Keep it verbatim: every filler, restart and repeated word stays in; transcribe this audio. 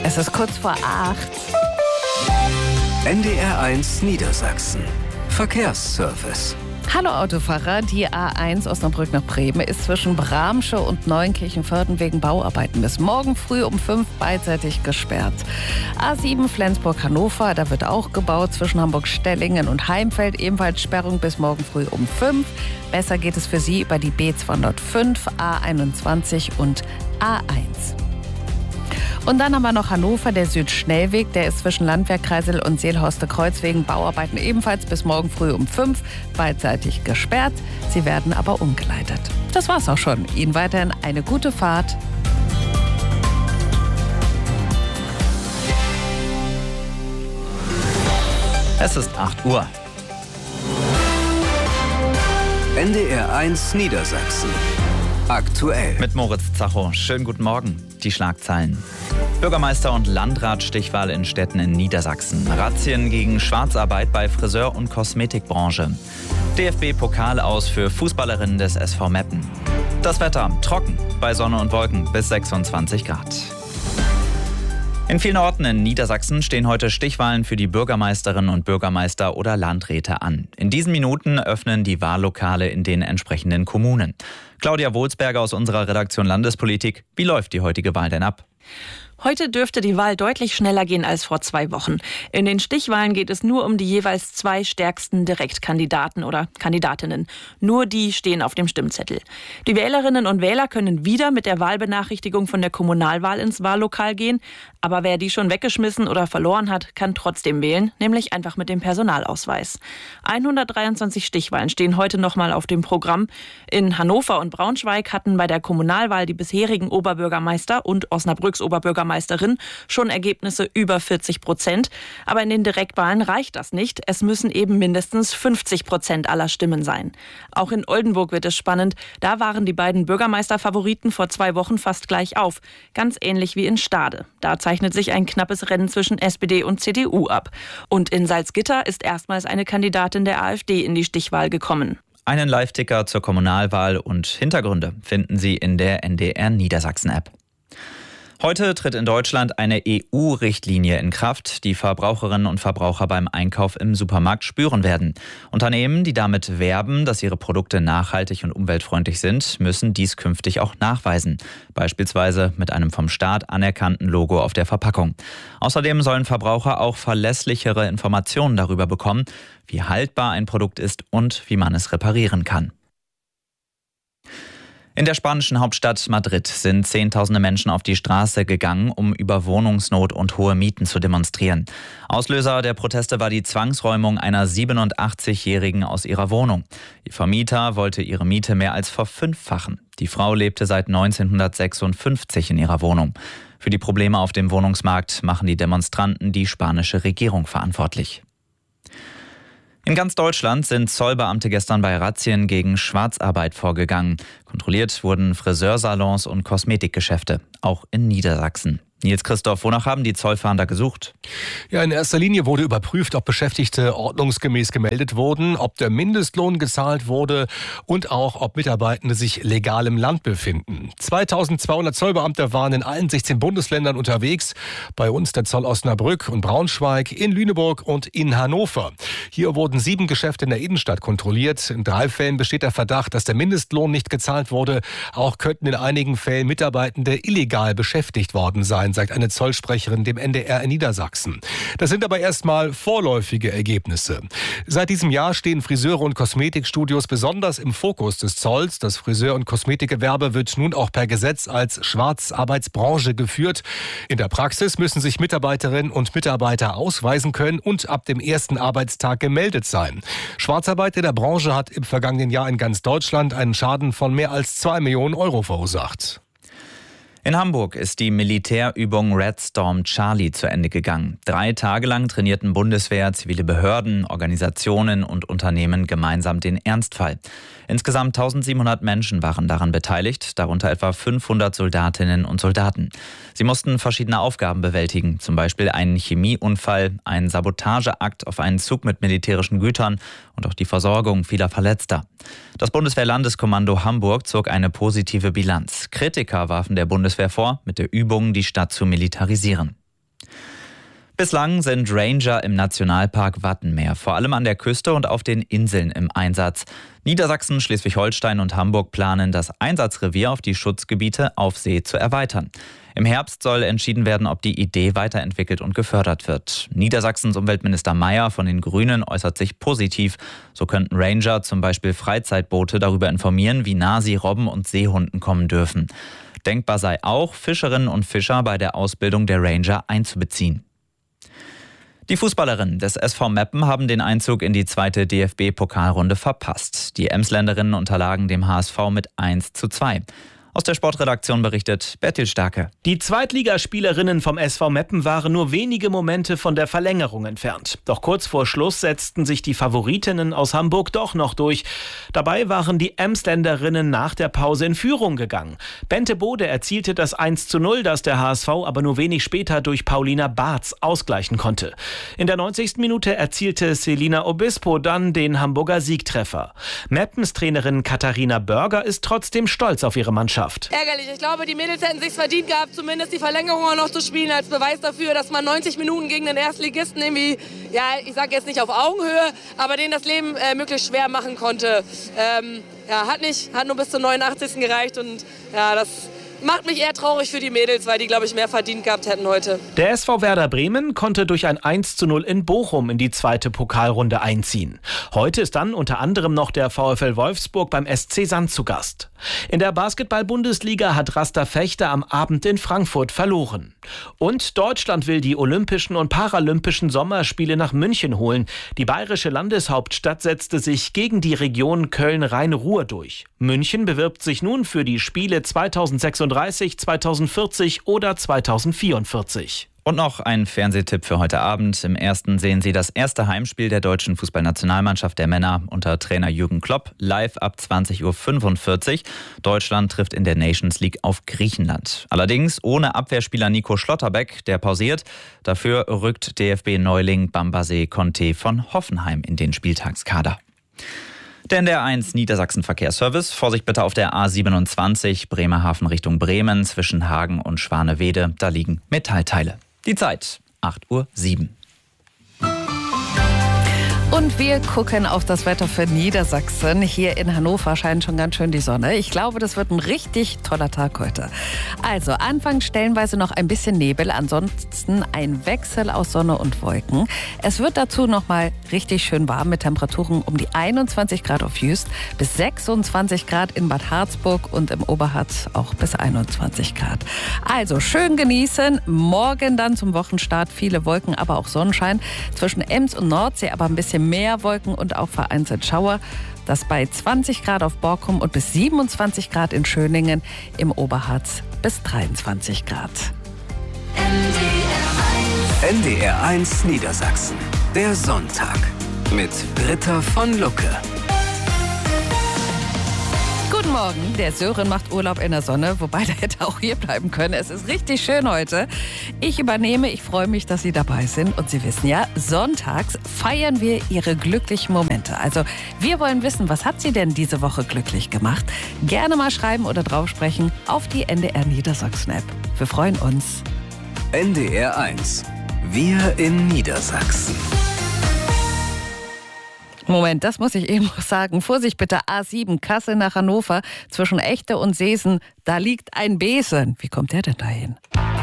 Es ist kurz vor acht. N D R eins Niedersachsen. Verkehrsservice. Hallo Autofahrer, die A eins Osnabrück nach Bremen ist zwischen Bramsche und Neunkirchen-Vörden wegen Bauarbeiten bis morgen früh um fünf beidseitig gesperrt. A sieben Flensburg-Hannover, da wird auch gebaut zwischen Hamburg-Stellingen und Heimfeld, ebenfalls Sperrung bis morgen früh um fünf. Besser geht es für Sie über die B zweihundertfünf, A einundzwanzig und A eins. Und dann haben wir noch Hannover, der Südschnellweg, der ist zwischen Landwehrkreisel und Seelhorste-Kreuz wegen Bauarbeiten ebenfalls bis morgen früh um fünf beidseitig gesperrt. Sie werden aber umgeleitet. Das war's auch schon. Ihnen weiterhin eine gute Fahrt. Es ist acht Uhr. N D R eins Niedersachsen. Aktuell. Mit Moritz Zacho. Schönen guten Morgen. Die Schlagzeilen. Bürgermeister- und Landrat-Stichwahl in Städten in Niedersachsen. Razzien gegen Schwarzarbeit bei Friseur- und Kosmetikbranche. D F B-Pokal aus für Fußballerinnen des S V Meppen. Das Wetter trocken, bei Sonne und Wolken bis sechsundzwanzig Grad. In vielen Orten in Niedersachsen stehen heute Stichwahlen für die Bürgermeisterinnen und Bürgermeister oder Landräte an. In diesen Minuten öffnen die Wahllokale in den entsprechenden Kommunen. Claudia Wohlsberger aus unserer Redaktion Landespolitik. Wie läuft die heutige Wahl denn ab? Heute dürfte die Wahl deutlich schneller gehen als vor zwei Wochen. In den Stichwahlen geht es nur um die jeweils zwei stärksten Direktkandidaten oder Kandidatinnen. Nur die stehen auf dem Stimmzettel. Die Wählerinnen und Wähler können wieder mit der Wahlbenachrichtigung von der Kommunalwahl ins Wahllokal gehen. Aber wer die schon weggeschmissen oder verloren hat, kann trotzdem wählen, nämlich einfach mit dem Personalausweis. hundertdreiundzwanzig Stichwahlen stehen heute nochmal auf dem Programm. In Hannover und Braunschweig hatten bei der Kommunalwahl die bisherigen Oberbürgermeister und Osnabrücks Oberbürgermeisterin schon Ergebnisse über vierzig Prozent. Aber in den Direktwahlen reicht das nicht. Es müssen eben mindestens fünfzig Prozent aller Stimmen sein. Auch in Oldenburg wird es spannend. Da waren die beiden Bürgermeisterfavoriten vor zwei Wochen fast gleich auf. Ganz ähnlich wie in Stade. Da zeichnet sich ein knappes Rennen zwischen S P D und C D U ab. Und in Salzgitter ist erstmals eine Kandidatin der AfD in die Stichwahl gekommen. Einen Live-Ticker zur Kommunalwahl und Hintergründe finden Sie in der N D R Niedersachsen-App. Heute tritt in Deutschland eine E U-Richtlinie in Kraft, die Verbraucherinnen und Verbraucher beim Einkauf im Supermarkt spüren werden. Unternehmen, die damit werben, dass ihre Produkte nachhaltig und umweltfreundlich sind, müssen dies künftig auch nachweisen. Beispielsweise mit einem vom Staat anerkannten Logo auf der Verpackung. Außerdem sollen Verbraucher auch verlässlichere Informationen darüber bekommen, wie haltbar ein Produkt ist und wie man es reparieren kann. In der spanischen Hauptstadt Madrid sind Zehntausende Menschen auf die Straße gegangen, um über Wohnungsnot und hohe Mieten zu demonstrieren. Auslöser der Proteste war die Zwangsräumung einer siebenundachtzigjährigen aus ihrer Wohnung. Ihr Vermieter wollte ihre Miete mehr als verfünffachen. Die Frau lebte seit neunzehnhundertsechsundfünfzig in ihrer Wohnung. Für die Probleme auf dem Wohnungsmarkt machen die Demonstranten die spanische Regierung verantwortlich. In ganz Deutschland sind Zollbeamte gestern bei Razzien gegen Schwarzarbeit vorgegangen. Kontrolliert wurden Friseursalons und Kosmetikgeschäfte, auch in Niedersachsen. Nils Christoph, wonach haben die Zollfahnder gesucht? Ja, in erster Linie wurde überprüft, ob Beschäftigte ordnungsgemäß gemeldet wurden, ob der Mindestlohn gezahlt wurde und auch, ob Mitarbeitende sich legal im Land befinden. zweitausendzweihundert Zollbeamte waren in allen sechzehn Bundesländern unterwegs. Bei uns der Zoll Osnabrück und Braunschweig, in Lüneburg und in Hannover. Hier wurden sieben Geschäfte in der Innenstadt kontrolliert. In drei Fällen besteht der Verdacht, dass der Mindestlohn nicht gezahlt wurde. Auch könnten in einigen Fällen Mitarbeitende illegal beschäftigt worden sein, sagt eine Zollsprecherin dem N D R in Niedersachsen. Das sind aber erstmal vorläufige Ergebnisse. Seit diesem Jahr stehen Friseure und Kosmetikstudios besonders im Fokus des Zolls. Das Friseur- und Kosmetikgewerbe wird nun auch per Gesetz als Schwarzarbeitsbranche geführt. In der Praxis müssen sich Mitarbeiterinnen und Mitarbeiter ausweisen können und ab dem ersten Arbeitstag gemeldet sein. Schwarzarbeit in der Branche hat im vergangenen Jahr in ganz Deutschland einen Schaden von mehr als zwei Millionen Euro verursacht. In Hamburg ist die Militärübung Red Storm Charlie zu Ende gegangen. Drei Tage lang trainierten Bundeswehr, zivile Behörden, Organisationen und Unternehmen gemeinsam den Ernstfall. Insgesamt eintausendsiebenhundert Menschen waren daran beteiligt, darunter etwa fünfhundert Soldatinnen und Soldaten. Sie mussten verschiedene Aufgaben bewältigen, zum Beispiel einen Chemieunfall, einen Sabotageakt auf einen Zug mit militärischen Gütern und auch die Versorgung vieler Verletzter. Das Bundeswehr-Landeskommando Hamburg zog eine positive Bilanz. Kritiker warfen der Bundeswehr vor, mit der Übung die Stadt zu militarisieren. Bislang sind Ranger im Nationalpark Wattenmeer vor allem an der Küste und auf den Inseln im Einsatz. Niedersachsen, Schleswig-Holstein und Hamburg planen, das Einsatzrevier auf die Schutzgebiete auf See zu erweitern. Im Herbst soll entschieden werden, ob die Idee weiterentwickelt und gefördert wird. Niedersachsens Umweltminister Mayer von den Grünen äußert sich positiv. So könnten Ranger zum Beispiel Freizeitboote darüber informieren, wie nah sie Robben und Seehunden kommen dürfen. Denkbar sei auch, Fischerinnen und Fischer bei der Ausbildung der Ranger einzubeziehen. Die Fußballerinnen des S V Meppen haben den Einzug in die zweite D F B-Pokalrunde verpasst. Die Emsländerinnen unterlagen dem H S V mit eins zu zwei. Aus der Sportredaktion berichtet Bertil Starke. Die Zweitligaspielerinnen vom S V Meppen waren nur wenige Momente von der Verlängerung entfernt. Doch kurz vor Schluss setzten sich die Favoritinnen aus Hamburg doch noch durch. Dabei waren die Emsländerinnen nach der Pause in Führung gegangen. Bente Bode erzielte das eins zu null, das der H S V aber nur wenig später durch Paulina Barz ausgleichen konnte. In der neunzigsten Minute erzielte Selina Obispo dann den Hamburger Siegtreffer. Meppens Trainerin Katharina Börger ist trotzdem stolz auf ihre Mannschaft. Ärgerlich. Ich glaube, die Mädels hätten es sich verdient gehabt, zumindest die Verlängerung auch noch zu spielen, als Beweis dafür, dass man neunzig Minuten gegen den Erstligisten irgendwie, ja, ich sage jetzt nicht auf Augenhöhe, aber denen das Leben äh, möglichst schwer machen konnte. Ähm, ja, hat nicht, hat nur bis zum neunundachtzigsten gereicht und ja, das macht mich eher traurig für die Mädels, weil die, glaube ich, mehr verdient gehabt hätten heute. Der S V Werder Bremen konnte durch ein eins zu null in Bochum in die zweite Pokalrunde einziehen. Heute ist dann unter anderem noch der VfL Wolfsburg beim S C Sand zu Gast. In der Basketball-Bundesliga hat Rasta Fechter am Abend in Frankfurt verloren. Und Deutschland will die Olympischen und Paralympischen Sommerspiele nach München holen. Die bayerische Landeshauptstadt setzte sich gegen die Region Köln-Rhein-Ruhr durch. München bewirbt sich nun für die Spiele zweitausendsechsunddreißig, zweitausendvierzig oder zweitausendvierundvierzig. Und noch ein Fernsehtipp für heute Abend. Im ersten sehen Sie das erste Heimspiel der deutschen Fußballnationalmannschaft der Männer unter Trainer Jürgen Klopp live ab zwanzig Uhr fünfundvierzig. Deutschland trifft in der Nations League auf Griechenland. Allerdings ohne Abwehrspieler Nico Schlotterbeck, der pausiert. Dafür rückt D F B-Neuling Bambasé Conte von Hoffenheim in den Spieltagskader. Der N D R eins Niedersachsen Verkehrsservice. Vorsicht bitte auf der A siebenundzwanzig Bremerhaven Richtung Bremen zwischen Hagen und Schwanewede. Da liegen Metallteile. Die Zeit acht Uhr sieben. Und wir gucken auf das Wetter für Niedersachsen. Hier in Hannover scheint schon ganz schön die Sonne. Ich glaube, das wird ein richtig toller Tag heute. Also anfangs stellenweise noch ein bisschen Nebel, ansonsten ein Wechsel aus Sonne und Wolken. Es wird dazu noch mal richtig schön warm mit Temperaturen um die einundzwanzig Grad auf Jüst bis sechsundzwanzig Grad in Bad Harzburg und im Oberharz auch bis einundzwanzig Grad. Also schön genießen. Morgen dann zum Wochenstart viele Wolken, aber auch Sonnenschein. Zwischen Ems und Nordsee aber ein bisschen mehr Wolken und auch vereinzelt Schauer. Das bei zwanzig Grad auf Borkum und bis siebenundzwanzig Grad in Schöningen, im Oberharz bis dreiundzwanzig Grad. N D R eins Niedersachsen. Der Sonntag mit Britta von Lucke. Guten Morgen, der Sören macht Urlaub in der Sonne, wobei der hätte auch hier bleiben können. Es ist richtig schön heute. Ich übernehme, ich freue mich, dass Sie dabei sind. Und Sie wissen ja, sonntags feiern wir Ihre glücklichen Momente. Also wir wollen wissen, was hat Sie denn diese Woche glücklich gemacht? Gerne mal schreiben oder drauf sprechen auf die N D R Niedersachsen-App. Wir freuen uns. N D R eins. Wir in Niedersachsen. Moment, das muss ich eben noch sagen. Vorsicht bitte, A sieben, Kassel nach Hannover, zwischen Echte und Seesen, da liegt ein Besen. Wie kommt der denn dahin?